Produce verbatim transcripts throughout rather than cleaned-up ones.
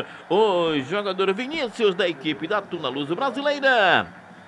o jogador Vinícius da equipe da Tuna Luso Brasileira.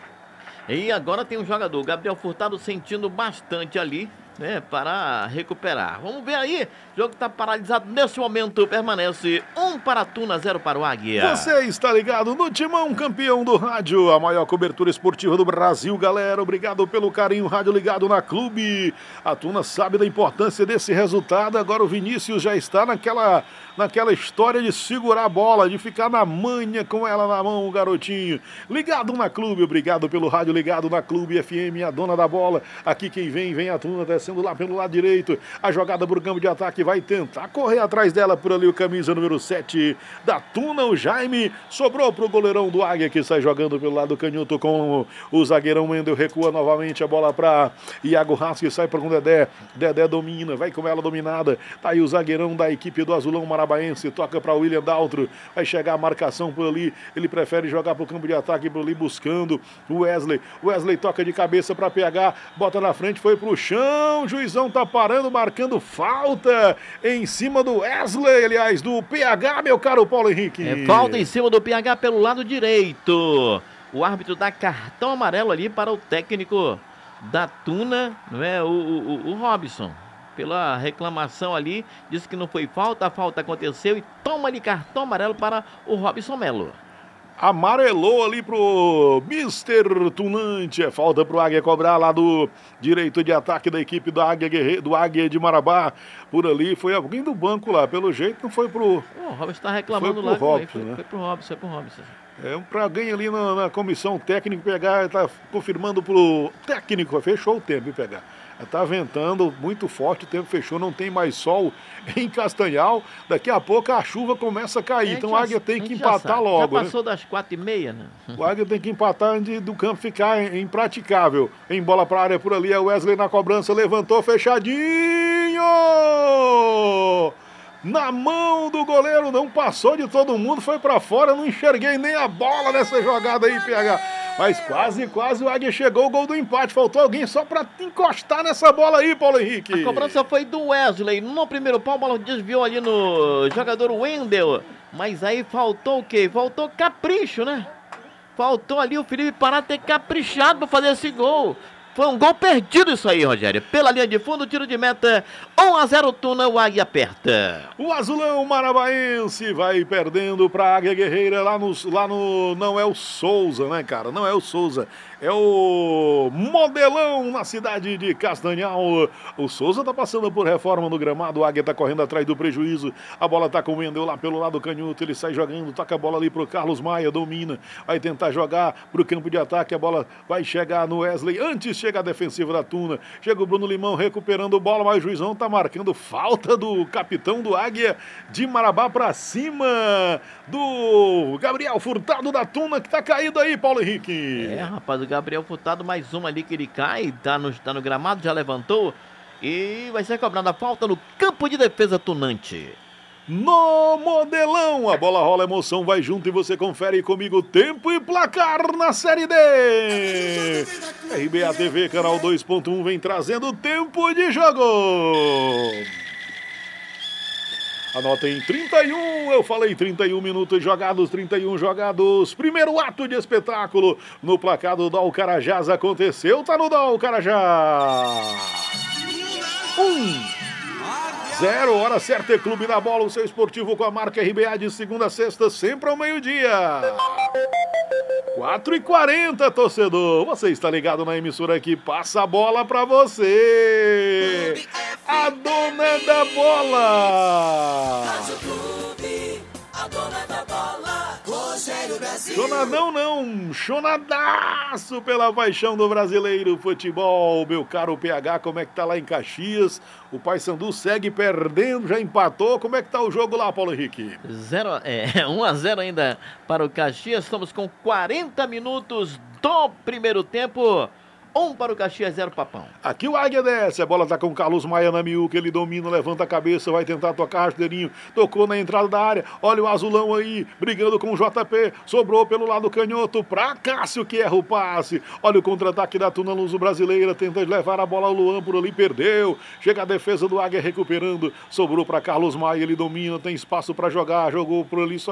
E agora tem um jogador, Gabriel Furtado, sentindo bastante ali, né, para recuperar. Vamos ver aí, o jogo está paralisado nesse momento, permanece um para a Tuna, zero para o Águia. Você está ligado no Timão, campeão do rádio, a maior cobertura esportiva do Brasil, galera. Obrigado pelo carinho, rádio ligado na Clube. A Tuna sabe da importância desse resultado. Agora o Vinícius já está naquela, naquela história de segurar a bola, de ficar na manha com ela na mão, garotinho. Ligado na Clube, obrigado pelo rádio ligado na Clube F M, a dona da bola. Aqui quem vem, vem a Tuna descendo lá pelo lado direito. A jogada por campo de ataque vai tentar correr atrás dela por ali o camisa número sete da Tuna, o Jaime. Sobrou pro goleirão do Águia que sai jogando pelo lado canhoto com o zagueirão Wendel. Recua novamente a bola para Iago Haas que sai para o Dedé. Dedé domina, vai com ela dominada. Tá aí o zagueirão da equipe do Azulão Marabaense. Toca para William Daltro. Vai chegar a marcação por ali. Ele prefere jogar pro campo de ataque por ali buscando o Wesley. Wesley toca de cabeça para P H. Bota na frente, foi pro chão. O juizão tá parando, marcando falta em cima do Wesley, aliás, do P H, meu caro Paulo Henrique. É falta em cima do P H pelo lado direito. O árbitro dá cartão amarelo ali para o técnico da Tuna, não é? O, o, o Robson. Pela reclamação ali, disse que não foi falta, a falta aconteceu e toma ali cartão amarelo para o Robson Melo. Amarelou ali pro mister Tunante. É falta pro Águia cobrar lá do direito de ataque da equipe do Águia, Guerreiro, do Águia de Marabá. Por ali foi alguém do banco lá. Pelo jeito não foi pro... Oh, o Robson está reclamando foi lá. pro Robson, foi, né? foi pro Robson, foi pro Robson. É pra alguém ali na, na comissão técnica pegar, tá confirmando pro técnico. Fechou o tempo, pegar. Tá ventando muito forte, o tempo fechou, não tem mais sol em Castanhal. Daqui a pouco a chuva começa a cair, É, então o Águia tem que empatar já logo. Já passou, né, das quatro e meia, né? O Águia tem que empatar antes do campo ficar impraticável. Em bola para a área por ali, é o Wesley na cobrança, levantou fechadinho! Na mão do goleiro, não passou de todo mundo, foi para fora, não enxerguei nem a bola nessa jogada aí, P H. Mas quase, quase o Águia chegou, o gol do empate. Faltou alguém só para encostar nessa bola aí, Paulo Henrique. A cobrança foi do Wesley. No primeiro pau, a bola desviou ali no jogador Wendel. Mas aí faltou o quê? Faltou capricho, né? Faltou ali o Felipe Pará ter caprichado para fazer esse gol. Foi um gol perdido isso aí, Rogério. Pela linha de fundo, tiro de meta, um a zero Tuna, o Águia aperta. O Azulão Marabaense vai perdendo para Águia Guerreira lá no, lá no... Não é o Souza, né, cara? Não é o Souza. É o Modelão na cidade de Castanhal. O Souza tá passando por reforma no gramado. O Águia tá correndo atrás do prejuízo. A bola tá com o Wendel lá pelo lado canhoto. Ele sai jogando, toca a bola ali pro Carlos Maia, domina. Vai tentar jogar pro campo de ataque. A bola vai chegar no Wesley. Antes chega a defensiva da Tuna. Chega o Bruno Limão recuperando a bola, mas o juizão tá marcando falta do capitão do Águia de Marabá pra cima do Gabriel Furtado da Tuna, que tá caído aí, Paulo Henrique. É, rapaz, o Gabriel Furtado, mais uma ali que ele cai, tá no, tá no gramado, já levantou e vai ser cobrada a falta no campo de defesa tunante. No Modelão, a bola rola, a emoção vai junto e você confere comigo tempo e placar na Série D. R B A T V, canal dois ponto um, vem trazendo tempo de jogo. Anota em trinta e um, eu falei trinta e um minutos jogados, trinta e um jogados. Primeiro ato de espetáculo no placar do Dal Carajás aconteceu, tá no Dal Carajás. Um. Zero, hora certa, Clube da Bola, o seu esportivo com a marca R B A de segunda a sexta, sempre ao meio-dia. quatro e quarenta, torcedor. Você está ligado na emissora que passa a bola pra você. A dona da bola. A dona da bola, Rogério Brasil. Chonadão não, chonadaço pela paixão do brasileiro futebol. Meu caro P H, como é que tá lá em Caxias? O Paysandu segue perdendo, já empatou. Como é que tá o jogo lá, Paulo Henrique? Zero, é, um a zero ainda para o Caxias. Estamos com quarenta minutos do primeiro tempo. Um para o Caxias, zero Papão. Aqui o Águia desce, a bola tá com o Carlos Maia na miúca, ele domina, levanta a cabeça, vai tentar tocar rasteirinho, tocou na entrada da área, olha o Azulão aí, brigando com o J P, sobrou pelo lado canhoto pra Cássio, que erra o passe, olha o contra-ataque da Tuna Luso Brasileira, tenta levar a bola ao Luan, por ali perdeu, chega a defesa do Águia recuperando, sobrou pra Carlos Maia, ele domina, tem espaço pra jogar, jogou por ali, só